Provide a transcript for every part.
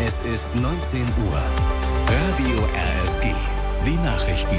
Es ist 19 Uhr. Radio RSG. Die Nachrichten.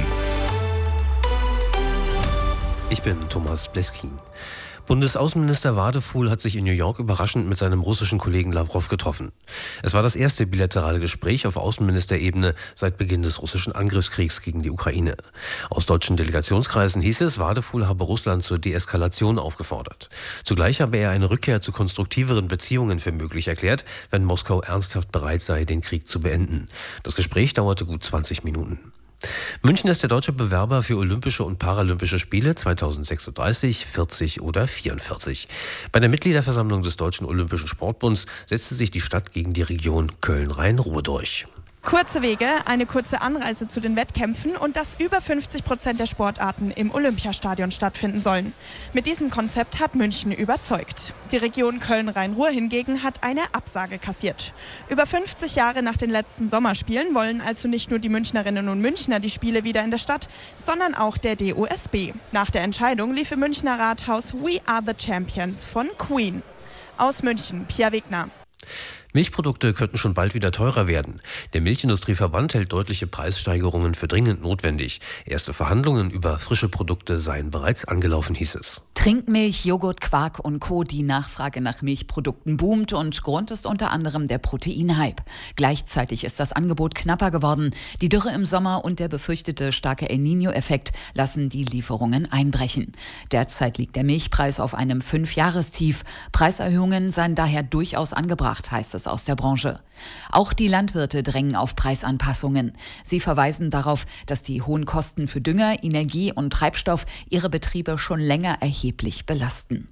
Ich bin Thomas Bleskin. Bundesaußenminister Wadefuhl hat sich in New York überraschend mit seinem russischen Kollegen Lawrow getroffen. Es war das erste bilaterale Gespräch auf Außenministerebene seit Beginn des russischen Angriffskriegs gegen die Ukraine. Aus deutschen Delegationskreisen hieß es, Wadefuhl habe Russland zur Deeskalation aufgefordert. Zugleich habe er eine Rückkehr zu konstruktiveren Beziehungen für möglich erklärt, wenn Moskau ernsthaft bereit sei, den Krieg zu beenden. Das Gespräch dauerte gut 20 Minuten. München ist der deutsche Bewerber für Olympische und Paralympische Spiele 2036, 40 oder 44. Bei der Mitgliederversammlung des Deutschen Olympischen Sportbunds setzte sich die Stadt gegen die Region Köln-Rhein-Ruhr durch. Kurze Wege, eine kurze Anreise zu den Wettkämpfen und dass über 50% der Sportarten im Olympiastadion stattfinden sollen. Mit diesem Konzept hat München überzeugt. Die Region Köln-Rhein-Ruhr hingegen hat eine Absage kassiert. Über 50 Jahre nach den letzten Sommerspielen wollen also nicht nur die Münchnerinnen und Münchner die Spiele wieder in der Stadt, sondern auch der DOSB. Nach der Entscheidung lief im Münchner Rathaus We Are the Champions von Queen. Aus München, Pia Wegner. Milchprodukte könnten schon bald wieder teurer werden. Der Milchindustrieverband hält deutliche Preissteigerungen für dringend notwendig. Erste Verhandlungen über frische Produkte seien bereits angelaufen, hieß es. Trinkmilch, Joghurt, Quark und Co. Die Nachfrage nach Milchprodukten boomt und Grund ist unter anderem der Proteinhype. Gleichzeitig ist das Angebot knapper geworden. Die Dürre im Sommer und der befürchtete starke El Niño-Effekt lassen die Lieferungen einbrechen. Derzeit liegt der Milchpreis auf einem 5-Jahrestief. Preiserhöhungen seien daher durchaus angebracht, heißt es aus der Branche. Auch die Landwirte drängen auf Preisanpassungen. Sie verweisen darauf, dass die hohen Kosten für Dünger, Energie und Treibstoff ihre Betriebe schon länger erheblich belasten.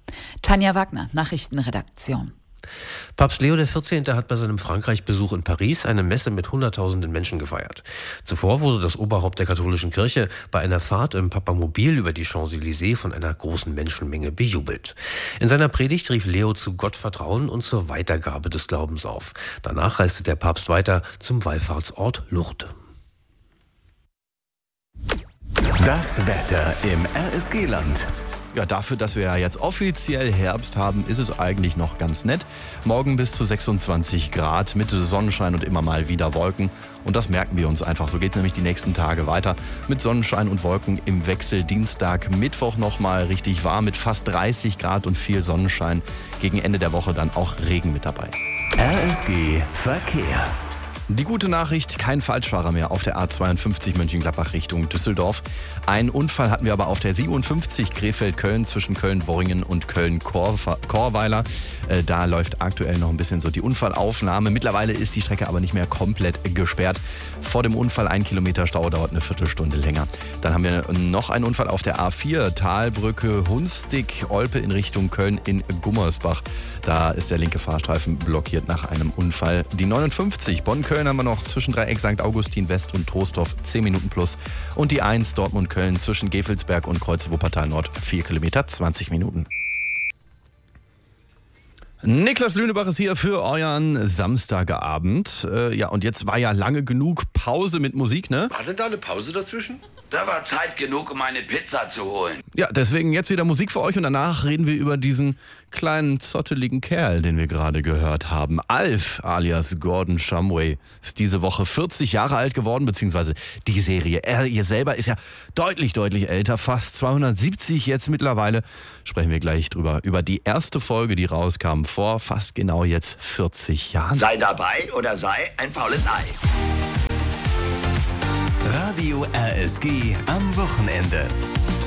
Tanja Wagner, Nachrichtenredaktion. Papst Leo XIV. Hat bei seinem Frankreich-Besuch in Paris eine Messe mit Hunderttausenden Menschen gefeiert. Zuvor wurde das Oberhaupt der katholischen Kirche bei einer Fahrt im Papamobil über die Champs-Élysées von einer großen Menschenmenge bejubelt. In seiner Predigt rief Leo zu Gottvertrauen und zur Weitergabe des Glaubens auf. Danach reiste der Papst weiter zum Wallfahrtsort Lourdes. Das Wetter im RSG-Land. Ja, dafür, dass wir ja jetzt offiziell Herbst haben, ist es eigentlich noch ganz nett. Morgen bis zu 26 Grad, mit Sonnenschein und immer mal wieder Wolken. Und das merken wir uns einfach. So geht es nämlich die nächsten Tage weiter. Mit Sonnenschein und Wolken im Wechsel. Dienstag, Mittwoch nochmal richtig warm mit fast 30 Grad und viel Sonnenschein. Gegen Ende der Woche dann auch Regen mit dabei. RSG Verkehr. Die gute Nachricht, kein Falschfahrer mehr auf der A52 Mönchengladbach Richtung Düsseldorf. Einen Unfall hatten wir aber auf der 57 Krefeld-Köln zwischen Köln-Worringen und Köln-Chorweiler. Da läuft aktuell noch ein bisschen so die Unfallaufnahme. Mittlerweile ist die Strecke aber nicht mehr komplett gesperrt. Vor dem Unfall 1 Kilometer Stau, dauert eine Viertelstunde länger. Dann haben wir noch einen Unfall auf der A4 Talbrücke Hunstig-Olpe in Richtung Köln in Gummersbach. Da ist der linke Fahrstreifen blockiert nach einem Unfall. Die 59 Bonn-Köln haben wir noch zwischen Dreieck St. Augustin West und Troisdorf 10 Minuten plus. Und die 1 Dortmund-Köln zwischen Gevelsberg und Kreuz Wuppertal Nord 4 Kilometer 20 Minuten. Niklas Lünebach ist hier für euren Samstagabend. Ja, und jetzt war ja lange genug Pause mit Musik, ne? War denn da eine Pause dazwischen? Da war Zeit genug, um eine Pizza zu holen. Ja, deswegen jetzt wieder Musik für euch und danach reden wir über diesen kleinen, zotteligen Kerl, den wir gerade gehört haben. Alf alias Gordon Shumway ist diese Woche 40 Jahre alt geworden, beziehungsweise die Serie. Er selber ist ja deutlich älter, fast 270 jetzt mittlerweile. Sprechen wir gleich drüber, über die erste Folge, die rauskam vor fast genau jetzt 40 Jahren. Sei dabei oder sei ein faules Ei. Radio RSG am Wochenende.